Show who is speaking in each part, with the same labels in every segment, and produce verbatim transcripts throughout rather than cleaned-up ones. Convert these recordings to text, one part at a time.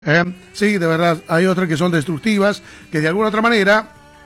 Speaker 1: Eh, sí, de verdad, hay otras que son destructivas, que de alguna otra manera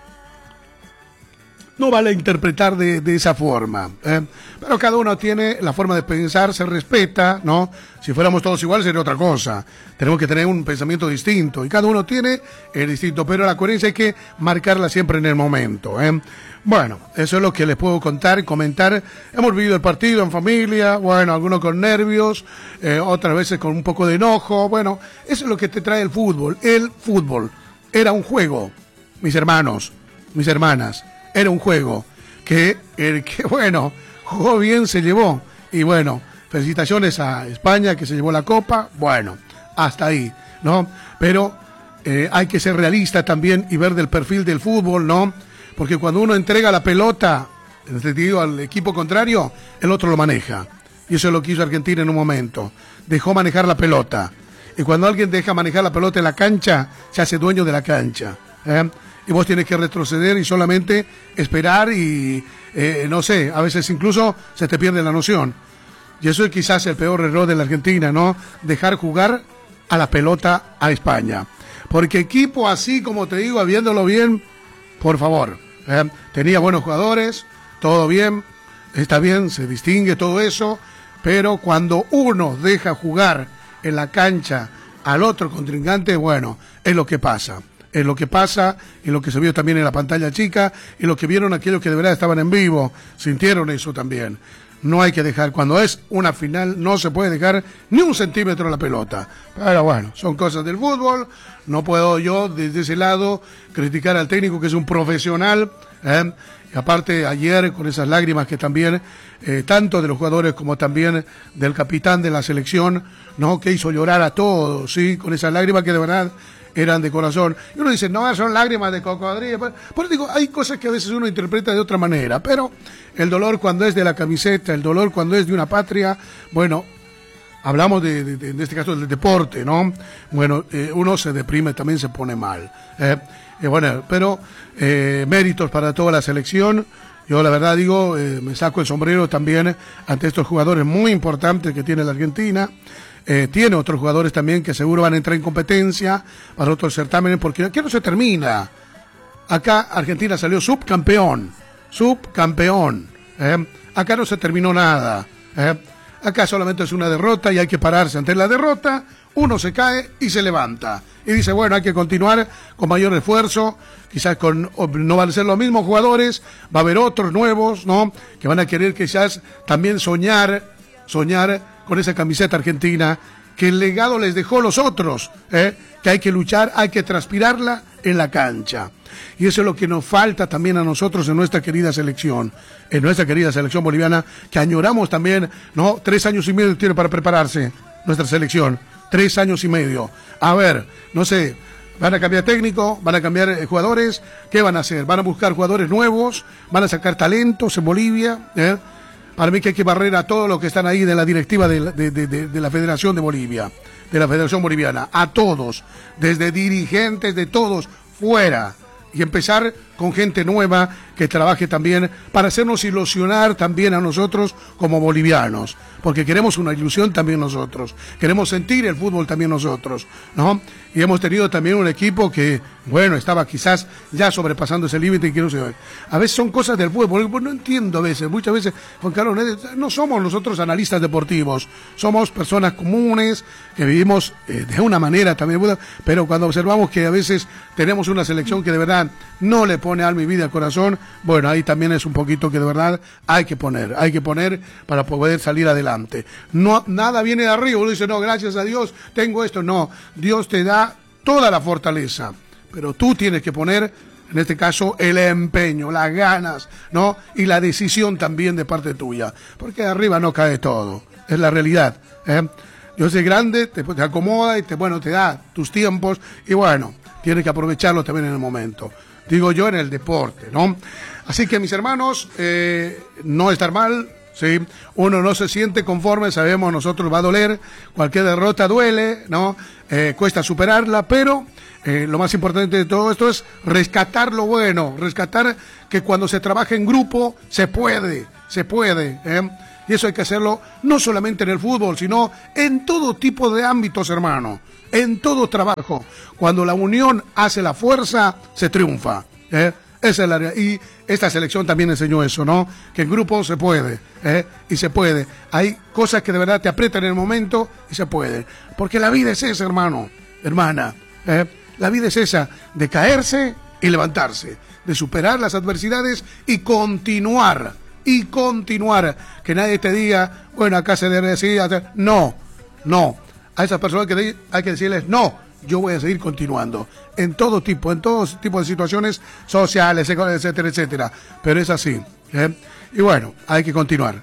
Speaker 1: no vale interpretar de, de esa forma. Eh. Pero cada uno tiene la forma de pensar, se respeta, ¿no? Si fuéramos todos iguales sería otra cosa. Tenemos que tener un pensamiento distinto y cada uno tiene el distinto, pero la coherencia hay que marcarla siempre en el momento. ¿eh? Bueno, eso es lo que les puedo contar y comentar. Hemos vivido el partido en familia, bueno, algunos con nervios, eh, otras veces con un poco de enojo. Bueno, eso es lo que te trae el fútbol. El fútbol era un juego, mis hermanos, mis hermanas. Era un juego que el que, bueno, jugó bien se llevó. Y bueno, felicitaciones a España que se llevó la copa. Bueno, hasta ahí, ¿no? Pero eh, hay que ser realista también y ver del perfil del fútbol, ¿no? Porque cuando uno entrega la pelota, en el sentido al equipo contrario, el otro lo maneja. Y eso es lo que hizo Argentina en un momento. Dejó manejar la pelota. Y cuando alguien deja manejar la pelota en la cancha, se hace dueño de la cancha. ¿eh? Y vos tienes que retroceder y solamente esperar y, eh, no sé, a veces incluso se te pierde la noción. Y eso es quizás el peor error de la Argentina, ¿no? Dejar jugar a la pelota a España. Porque equipo así, como te digo, viéndolo bien, por favor, ¿eh? tenía buenos jugadores, todo bien, está bien, se distingue todo eso, pero cuando uno deja jugar en la cancha al otro contrincante, bueno, es lo que pasa. Es lo que pasa y lo que se vio también en la pantalla chica y lo que vieron aquellos que de verdad estaban en vivo, sintieron eso también. No hay que dejar, cuando es una final, no se puede dejar ni un centímetro la pelota. Pero bueno, son cosas del fútbol, no puedo yo desde ese lado criticar al técnico que es un profesional, ¿eh? Y aparte ayer con esas lágrimas que también, eh, tanto de los jugadores como también del capitán de la selección, ¿no? Que hizo llorar a todos, ¿sí? Con esas lágrimas que de verdad eran de corazón. Y uno dice, no, son lágrimas de cocodrilo. Por eso digo, hay cosas que a veces uno interpreta de otra manera, pero el dolor cuando es de la camiseta, el dolor cuando es de una patria, bueno, hablamos de, de, de en este caso del deporte, ¿no? Bueno, eh, uno se deprime, también se pone mal. Eh, eh, bueno, pero eh, méritos para toda la selección. Yo la verdad digo, eh, me saco el sombrero también ante estos jugadores muy importantes que tiene la Argentina. Eh, tiene otros jugadores también que seguro van a entrar en competencia para otros certámenes, porque aquí no se termina. Acá Argentina salió subcampeón, subcampeón. ¿eh? Acá no se terminó nada. ¿eh? Acá solamente es una derrota y hay que pararse ante la derrota. Uno se cae y se levanta. Y dice, bueno, hay que continuar con mayor esfuerzo. Quizás con, no van a ser los mismos jugadores, va a haber otros nuevos, ¿no? Que van a querer quizás también soñar, soñar con esa camiseta argentina, que el legado les dejó los otros, ¿eh? que hay que luchar, hay que transpirarla en la cancha. Y eso es lo que nos falta también a nosotros en nuestra querida selección, en nuestra querida selección boliviana, que añoramos también, ¿no? Tres años y medio tiene para prepararse nuestra selección, tres años y medio. A ver, no sé, van a cambiar técnico, van a cambiar eh, jugadores, ¿qué van a hacer? Van a buscar jugadores nuevos, van a sacar talentos en Bolivia, ¿eh? Para mí que hay que barrer a todos los que están ahí de la directiva de, de, de, de la Federación de Bolivia, de la Federación Boliviana, a todos, desde dirigentes de todos, fuera, y empezar con gente nueva que trabaje también para hacernos ilusionar también a nosotros como bolivianos, porque queremos una ilusión también nosotros, queremos sentir el fútbol también nosotros, ¿no? Y hemos tenido también un equipo que, bueno, estaba quizás ya sobrepasando ese límite y que no se ve. A veces son cosas del fútbol, no entiendo a veces, muchas veces, Juan Carlos, no somos nosotros analistas deportivos, somos personas comunes que vivimos eh, de una manera también, pero cuando observamos que a veces tenemos una selección que de verdad no le pone alma y vida al corazón, bueno, ahí también es un poquito que de verdad hay que poner, hay que poner para poder salir adelante. No, nada viene de arriba, uno dice, no, gracias a Dios tengo esto, no, Dios te da toda la fortaleza, pero tú tienes que poner, en este caso, el empeño, las ganas, ¿no? Y la decisión también de parte tuya, porque de arriba no cae todo, es la realidad, ¿eh? Dios es grande, te, te acomoda y te, bueno, te da tus tiempos y bueno, tienes que aprovecharlo también en el momento. Digo yo, en el deporte, ¿no? Así que, mis hermanos, eh, no estar mal, ¿sí? Uno no se siente conforme, sabemos, nosotros va a doler, cualquier derrota duele, ¿no? Eh, cuesta superarla, pero eh, lo más importante de todo esto es rescatar lo bueno, rescatar que cuando se trabaja en grupo, se puede, se puede, ¿eh? Y eso hay que hacerlo no solamente en el fútbol, sino en todo tipo de ámbitos, hermano. En todo trabajo. Cuando la unión hace la fuerza, se triunfa. ¿eh? Esa es la realidad. Y esta selección también enseñó eso, ¿no? Que en grupo se puede, ¿eh? Y se puede. Hay cosas que de verdad te aprietan en el momento y se puede. Porque la vida es esa, hermano, hermana. ¿eh? La vida es esa, de caerse y levantarse, de superar las adversidades y continuar, y continuar. Que nadie te diga, bueno, acá se debe decir, hacer. no, no. A esas personas que hay que decirles, no, yo voy a seguir continuando, en todo tipo, en todo tipo de situaciones sociales, etcétera, etcétera. Pero es así, ¿eh? Y bueno, hay que continuar.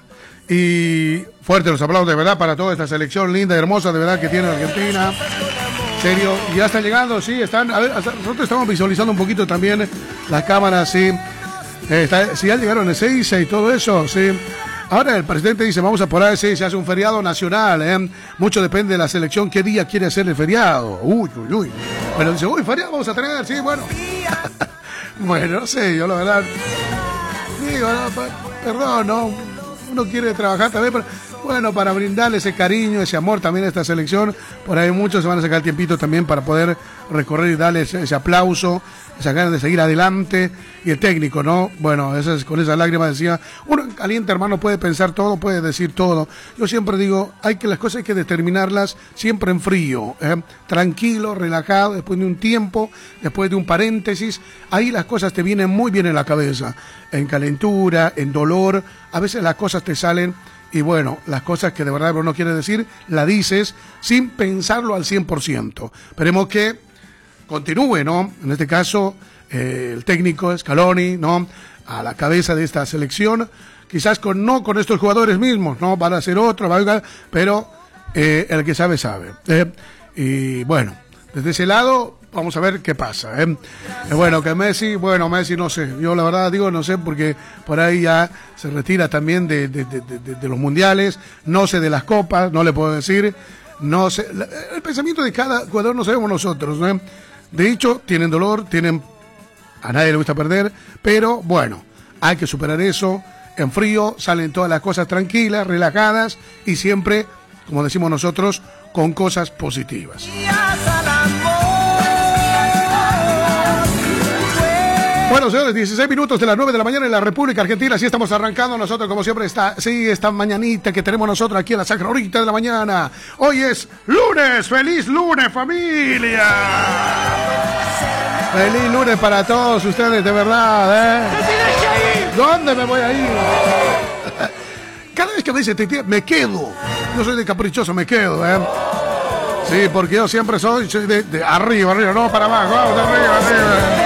Speaker 1: Y fuerte los aplausos, de verdad, para toda esta selección linda y hermosa, de verdad, que tiene Argentina. Serio, ya están llegando, sí, están, a ver, nosotros estamos visualizando un poquito también las cámaras, sí, eh, está, si ya llegaron el seis y todo eso, sí. Ahora el presidente dice, vamos a poner, sí, se hace un feriado nacional, ¿eh? Mucho depende de la selección, qué día quiere hacer el feriado, uy, uy, uy, bueno, dice, uy, feriado vamos a tener, sí, bueno, bueno, no sé, yo la verdad, digo, no, perdón, no, uno quiere trabajar también, pero bueno, para brindarle ese cariño, ese amor también a esta selección, por ahí muchos se van a sacar el tiempito también para poder recorrer y darle ese, ese aplauso, esa ganas de seguir adelante, y el técnico, ¿no? Bueno, esas, con esas lágrimas decía, uno en caliente, hermano, puede pensar todo, puede decir todo. Yo siempre digo, hay que las cosas hay que determinarlas siempre en frío, ¿eh? Tranquilo, relajado, después de un tiempo, después de un paréntesis, ahí las cosas te vienen muy bien en la cabeza, en calentura, en dolor, a veces las cosas te salen. Y bueno, las cosas que de verdad uno quiere decir, la dices sin pensarlo al cien por ciento. Esperemos que continúe, ¿no? En este caso, eh, el técnico Scaloni, ¿no? A la cabeza de esta selección, quizás con no con estos jugadores mismos, ¿no? Van a ser otros, van a, pero eh, el que sabe, sabe. ¿eh? Y bueno, desde ese lado, vamos a ver qué pasa. ¿eh? Eh, bueno, que Messi, bueno, Messi no sé, yo la verdad digo no sé porque por ahí ya se retira también de, de, de, de, de los mundiales, no sé de las copas, no le puedo decir, no sé, el pensamiento de cada jugador no sabemos nosotros, ¿no? De hecho, tienen dolor, tienen, a nadie le gusta perder, pero bueno, hay que superar eso, en frío, salen todas las cosas tranquilas, relajadas y siempre, como decimos nosotros, con cosas positivas. Bueno, señores, dieciséis minutos de las nueve de la mañana en la República Argentina. Así estamos arrancando nosotros, como siempre, esta, sí, esta mañanita que tenemos nosotros aquí en la Sacra Horita de la mañana. Hoy es lunes. ¡Feliz lunes, familia! ¡Feliz lunes para todos ustedes, de verdad! ¿eh? ¿Dónde me voy a ir? Cada vez que me dice, me quedo. Yo soy de caprichoso, me quedo, ¿eh? Sí, porque yo siempre soy de, de arriba, arriba, no para abajo, vamos, de arriba, arriba.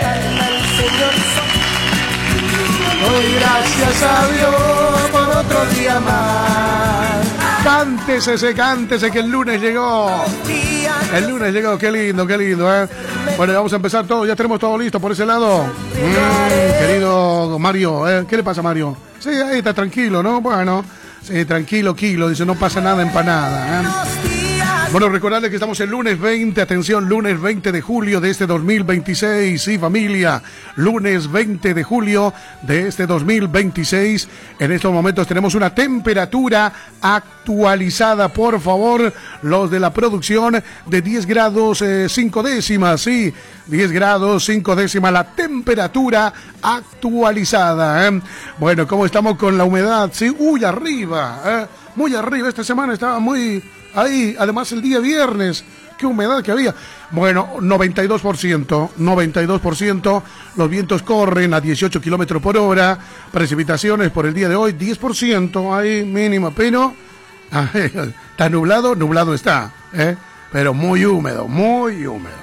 Speaker 1: Doy gracias a Dios por otro día más. Cántese, se cántese que el lunes llegó. El lunes llegó, qué lindo, qué lindo, ¿eh? Bueno, vamos a empezar todo, ya tenemos todo listo por ese lado. Mm, querido Mario, ¿eh? ¿Qué le pasa a Mario? Sí, ahí está tranquilo, ¿no? Bueno, sí, tranquilo, kilo, dice, no pasa nada, empanada, ¿eh? Bueno, recordarles que estamos el lunes veinte, atención, lunes veinte de julio de este dos mil veintiséis, sí, familia, lunes veinte de julio de este dos mil veintiséis. En estos momentos tenemos una temperatura actualizada, por favor, los de la producción, de diez grados eh, cinco décimas, sí, diez grados cinco décimas, la temperatura actualizada, ¿eh? Bueno, ¿cómo estamos con la humedad? Sí, uy, arriba, ¿eh? Muy arriba, esta semana estaba muy... Ahí, además el día viernes, qué humedad que había. Bueno, noventa y dos por ciento, noventa y dos por ciento, los vientos corren a dieciocho kilómetros por hora, precipitaciones por el día de hoy, diez por ciento, ahí mínimo, pero está nublado, nublado está, ¿eh? Pero muy húmedo, muy húmedo.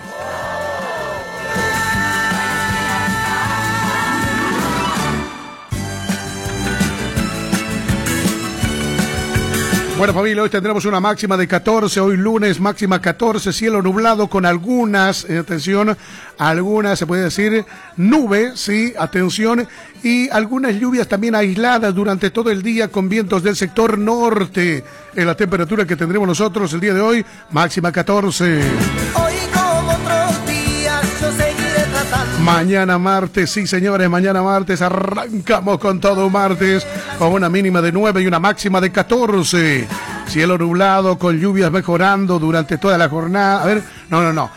Speaker 1: Bueno, familia, hoy tendremos una máxima de catorce, hoy lunes, máxima catorce, cielo nublado con algunas, eh, atención, algunas, se puede decir, nubes, sí, atención, y algunas lluvias también aisladas durante todo el día con vientos del sector norte. En la temperatura que tendremos nosotros el día de hoy, máxima catorce.
Speaker 2: Hoy como otros días yo seguiré tratando
Speaker 1: Mañana martes, sí señores, mañana martes arrancamos con todo un martes, con una mínima de nueve y una máxima de catorce. Cielo nublado, con lluvias mejorando durante toda la jornada. A ver, no, no, no.